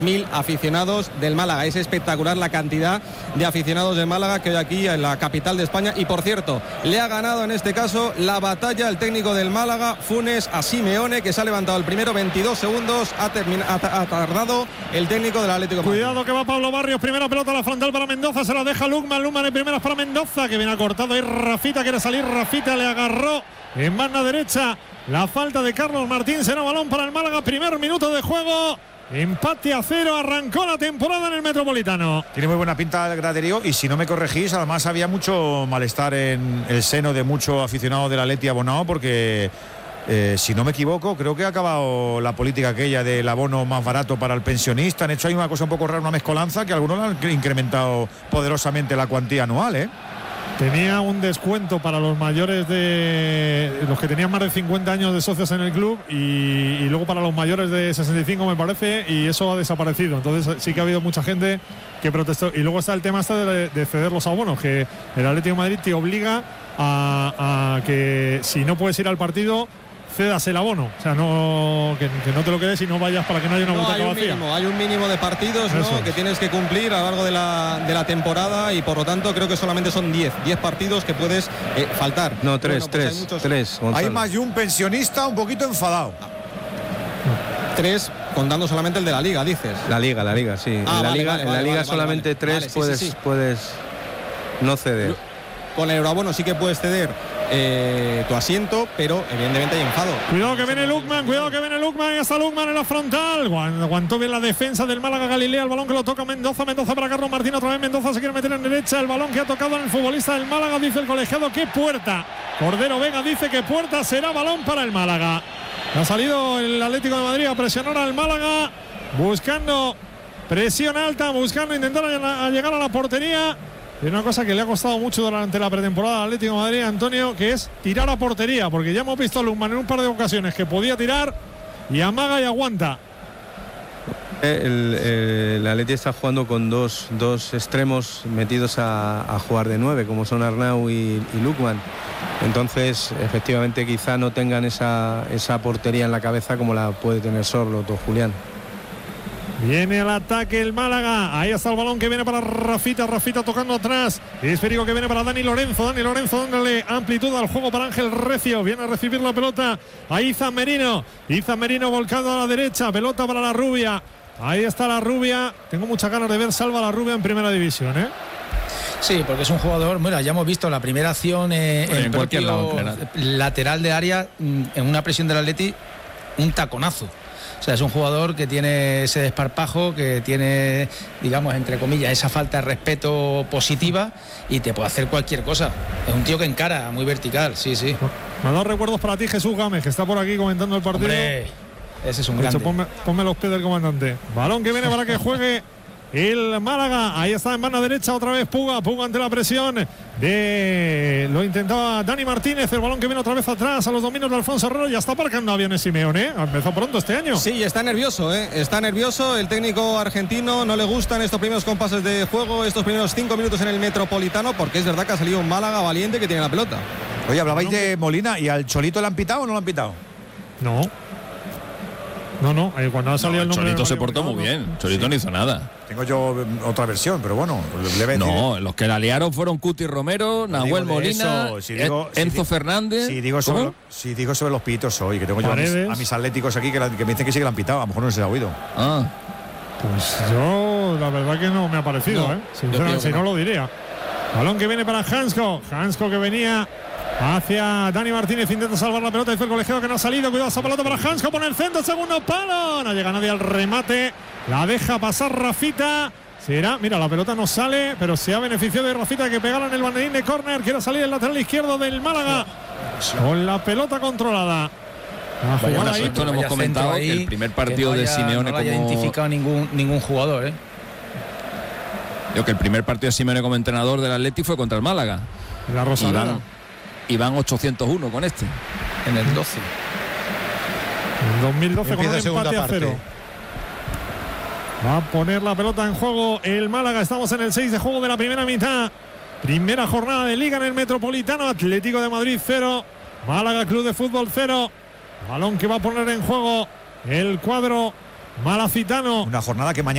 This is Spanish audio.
1000 aficionados del Málaga. Es espectacular la cantidad de aficionados del Málaga que hay aquí en la capital de España. Y por cierto, le ha ganado en este caso la batalla el técnico del Málaga, Funes, a Simeone, que se ha levantado el primero, 22 segundos ha tardado el técnico del Atlético. Cuidado que va Pablo Barrios, primera pelota a la frontal para Mendoza, se la deja Lukman de primeras para Mendoza, que viene acortado ahí Rafita, quiere salir Rafita, le agarró en banda derecha la falta de Carlos Martín. Será balón para el Málaga, primer minuto de juego. Empate a 0, arrancó la temporada en el Metropolitano. Tiene muy buena pinta el graderío y si no me corregís, además había mucho malestar en el seno de muchos aficionados del Atleti abonado porque, si no me equivoco, creo que ha acabado la política aquella del abono más barato para el pensionista. Han hecho ahí una cosa un poco rara, una mezcolanza, que algunos han incrementado poderosamente la cuantía anual, ¿eh? Tenía un descuento para los mayores de los que tenían más de 50 años de socios en el club y luego para los mayores de 65 me parece, y eso ha desaparecido. Entonces sí que ha habido mucha gente que protestó. Y luego está el tema de ceder los abonos, que el Atlético de Madrid te obliga a que si no puedes ir al partido cedas el abono, o sea, que no te lo quedes y no vayas para que no haya una butaca vacía. Hay un mínimo de partidos, ¿no?, que tienes que cumplir a lo largo de la temporada, y por lo tanto creo que solamente son 10 partidos que puedes faltar. No, tres. Hay más de un pensionista un poquito enfadado. 3 contando solamente el de la Liga, dices. La Liga, sí. En la Liga solamente 3 puedes no ceder. Con el euroabono sí que puedes ceder tu asiento, pero evidentemente hay enfado. Cuidado que viene Lukman, y está Lukman en la frontal. Aguantó bien la defensa del Málaga. Galilea, el balón que lo toca Mendoza para Carlos Martín, otra vez Mendoza se quiere meter en derecha, el balón que ha tocado en el futbolista del Málaga, dice el colegiado que puerta. Cordero Vega dice que puerta, será balón para el Málaga. Ha salido el Atlético de Madrid a presionar al Málaga, buscando presión alta, buscando intentar llegar a la portería. Y una cosa que le ha costado mucho durante la pretemporada al Atlético de Madrid, Antonio, que es tirar a portería, porque ya hemos visto a Lukman en un par de ocasiones que podía tirar y amaga y aguanta. El Atleti está jugando con dos extremos metidos a jugar de 9, como son Arnau y Lukman. Entonces, efectivamente, quizá no tengan esa portería en la cabeza como la puede tener Sorloth o Julián. Viene al ataque el Málaga. Ahí está el balón que viene para Rafita tocando atrás. Esférico que viene para Dani Lorenzo dándole amplitud al juego para Ángel Recio. Viene a recibir la pelota a Izan Merino volcado a la derecha. Pelota para la Rubia. Ahí está la Rubia. Tengo muchas ganas de ver Salva la Rubia en primera división, ¿eh? Sí, porque es un jugador, bueno, ya hemos visto la primera acción en cualquier lado, lateral de área, en una presión del Atleti, un taconazo. O sea, es un jugador que tiene ese desparpajo, que tiene, digamos, entre comillas, esa falta de respeto positiva y te puede hacer cualquier cosa. Es un tío que encara, muy vertical, sí. Me ha dado recuerdos para ti, Jesús Gámez, que está por aquí comentando el partido. Hombre, ese es un grande. Ponme los pies del comandante. Balón que viene para que juegue el Málaga. Ahí está en banda derecha otra vez Puga ante la presión lo intentaba Dani Martínez. El balón que viene otra vez atrás a los dominios de Alfonso Herrero. Ya está aparcando aviones Simeone, ha empezado pronto este año. Sí, está nervioso, está nervioso el técnico argentino. No le gustan estos primeros compases de juego, estos primeros 5 minutos en el Metropolitano, porque es verdad que ha salido un Málaga valiente que tiene la pelota. Oye, hablabais de Molina, ¿y al Cholito le han pitado o no le han pitado? No, cuando ha salido el nombre. Cholito se portó muy bien. Cholito no hizo nada. Tengo yo otra versión, pero bueno. Los que la liaron fueron Cuti Romero, Nahuel Molina, Enzo Fernández. Si digo sobre los pitos hoy, que tengo yo a mis atléticos aquí que me dicen que sí que la han pitado. A lo mejor no se ha oído. Pues yo, la verdad que no me ha parecido, sinceramente, si no lo diría. Balón que viene para Hansko que venía hacia Dani Martínez, intenta salvar la pelota, dice el colegiado que no ha salido. Cuidado esa pelota para Hansko, pone el centro, segundo palo, no llega nadie al remate, la deja pasar Rafita. Mira, la pelota no sale, pero se ha beneficiado de Rafita que pegara en el banderín de córner. Quiere salir el lateral izquierdo del Málaga con la pelota controlada. Esto lo hemos comentado, que el primer partido de Simeone no haya identificado ningún jugador, Yo que el primer partido de Simeone como entrenador del Atleti fue contra el Málaga. La Rosaleda. Y van 801 con este. En el 12. En 2012 con un empate a 0. Va a poner la pelota en juego el Málaga. Estamos en el 6 de juego de la primera mitad. Primera jornada de Liga en el Metropolitano. Atlético de Madrid 0. Málaga Club de Fútbol 0. Balón que va a poner en juego el cuadro malacitano. Una jornada que mañana